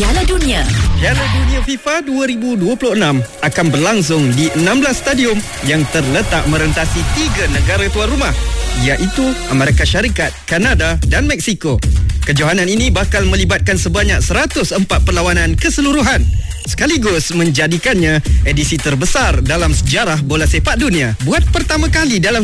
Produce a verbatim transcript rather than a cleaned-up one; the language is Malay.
Piala Dunia. Piala Dunia FIFA dua ribu dua puluh enam akan berlangsung di enam belas stadium yang terletak merentasi tiga negara tuan rumah, iaitu Amerika Syarikat, Kanada dan Mexico. Kejohanan ini bakal melibatkan sebanyak seratus empat perlawanan keseluruhan, sekaligus menjadikannya edisi terbesar dalam sejarah bola sepak dunia. Buat pertama kali dalam